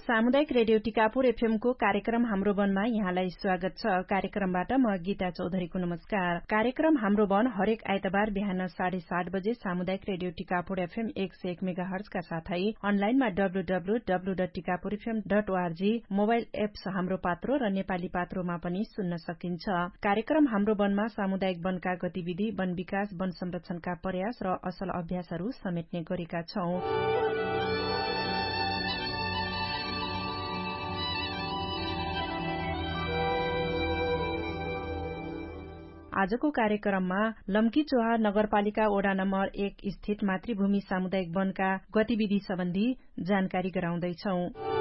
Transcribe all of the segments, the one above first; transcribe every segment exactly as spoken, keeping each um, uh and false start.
सामुदायिक radio Tikapur FM को कार्यक्रम हाम्रो वनमा यहाँलाई स्वागत छ। कार्यक्रमबाट म गीता चौधरीको नमस्कार। कार्यक्रम हाम्रो वन हरेक आइतबार बिहान साढे सात बजे सामुदायिक रेडियो टिकापुर एफएम एक सय एक मेगा हर्जका साथै अनलाइनमा W W W dot Tikapur FM dot ORG mobile apps हाम्रो पात्रो र नेपाली पात्रोमा पनि सुन्न सकिन्छ। कार्यक्रम हाम्रो वनमा सामुदायिक वनका गतिविधि, वन विकास, वन संरक्षणका प्रयास र असल अभ्यासहरू समेट्ने गरेका छौं। आजको कार्यक्रममा लम्कीचोहा नगरपालिका वडा नम्बर एक स्थित मातृभूमि सामुदायिक वनका गतिविधि सम्बन्धी जानकारी गराउँदैछौ।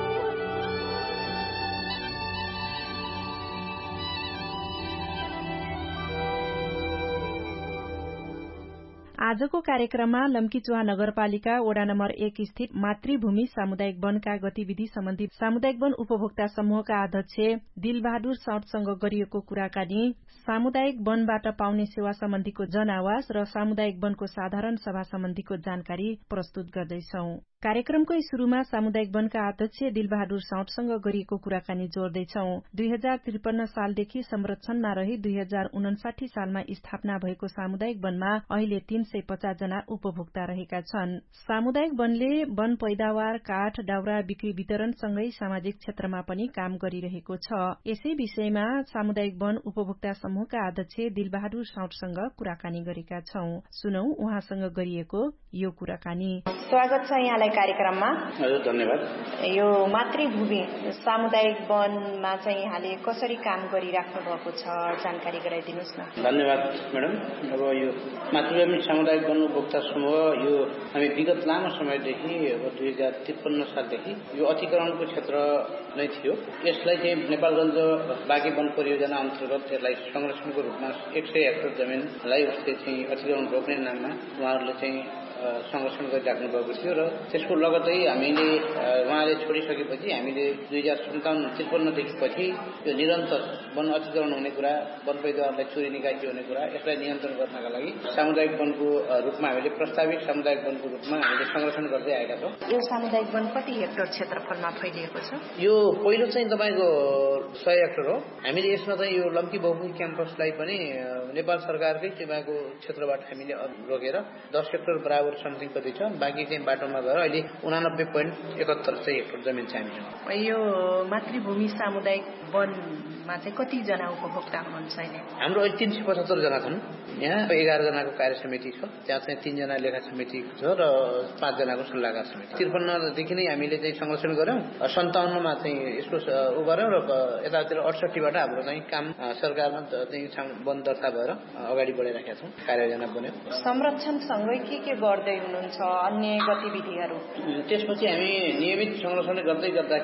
आजको कार्यक्रममा लम्कीचोहा नगरपालिका वडा नम्बर एक स्थित मातृभूमि सामुदायिक वनका गतिविधि सम्बन्धी सामुदायिक वन उपभोक्ता समूहका अध्यक्ष दिलबहादुर साउदसँग गरिएको कुराकानी, सामुदायिक वनबाट पाउने सेवा सम्बन्धीको जनआवाज र सामुदायिक वनको साधारण सभा सम्बन्धीको जानकारी प्रस्तुत गर्दैछौ। कार्यक्रमको शुरूमा सामुदायिक वनका अध्यक्ष दिलबहादुर साउदसँग गरिएको कुराकानी जोड्दैछौ। दुई हजार त्रिपन्न सालदेखि संरक्षणमा रही दुई हजार उनासाठी सालमा स्थापना भएको सामुदायिक वनमा अहिले तीन सय पचास जना उपभोक्ता रहेका छन्। सामुदायिक वनले वन पैदावार, काठ, दाउरा बिक्री वितरणसँगै सामाजिक क्षेत्रमा पनि काम गरिरहेको छ। यसै विषयमा सामुदायिक वन उपभोक्ता समूहका अध्यक्ष दिलबहादुर साउदसँग कुराकानी गरेका छौं। सुनौ उहाँसँग गरिएको यो कुराकानी। स्वागत छ यहाँलाई कार्यक्रममा। हजुर, धन्यवाद। यो मातृभूमि सामुदायिक वनमा चाहिँ यहाँले कसरी काम गरिराख्नु भएको छ, जानकारी गराइदिनुहोस् न। धन्यवाद म्याडम। अब यो मातृभूमि सामुदायिक वन उपभोक्ता समूह यो हामी विगत लामो समयदेखि अब दुई हजार त्रिपन्न सालदेखि यो अतिक्रमणको क्षेत्र नै थियो। यसलाई चाहिँ नेपालगञ्ज बाँकी वन परियोजना अन्तर्गत यसलाई संरक्षणको रूपमा एक सय हेक्टर जमिनलाई उसले चाहिँ अतिक्रमण रोक्ने नाममा उहाँहरूले चाहिँ संरक्षण गरिराख्नु भएको थियो र त्यसको लगत्तै हामीले उहाँले छोडिसकेपछि हामीले दुई हजार सन्ताउन्न त्रिपन्नदेखि पछि यो निरन्तर वन अतिक्रमण हुने कुरा, वन पैदावारलाई चोरी निकासी हुने कुरा, यसलाई नियन्त्रण गर्नका लागि सामुदायिक वनको रूपमा हामीले प्रस्तावित सामुदायिक वनको रूपमा हामीले संरक्षण गर्दै आएका छौँ। यो सामुदायिक वन कति हेक्टर क्षेत्रफलमा फैलिएको छ? यो पहिलो चाहिँ तपाईँको सय हेक्टर हो। हामीले यसमा चाहिँ यो लम्की बहुमुखी क्याम्पसलाई पनि नेपाल सरकारकै तपाईँको क्षेत्रबाट हामीले रोकेर दस हेक्टर बराबर समथिङ कति छ, बाँकी चाहिँ बाटोमा गएर अहिले उनानब्बे पोइन्ट एकहत्तर चाहिँ हेक्टर जमिन छ हामीसँग। यो मातृभूमि सामुदायिक वनमा चाहिँ कतिजना उपभोक्ता हुनुहुन्छ अहिले? हाम्रो अहिले तीन सय पचहत्तर जना छन्। यहाँ एघार जनाको कार्य समिति छ, त्यहाँ चाहिँ तीनजना लेखा समिति छ र पाँचजनाको सल्लाहकार समिति। त्रिपन्नदेखि नै हामीले चाहिँ संरक्षण गऱ्यौँ, सन्ताउन्नमा चाहिँ यसको उ गऱ्यौँ र यतातिर अडसठीबाट हाम्रो चाहिँ काम सरकारमा चाहिँ वन दर्ता भएर अगाडि बढाइराखेका छौँ, कार्ययोजना बन्यो। संरक्षणसँगै के के गर्दै हुनुहुन्छ, अन्य गतिविधिहरू? त्यसपछि हामी नियमित संरक्षण गर्दै गर्दा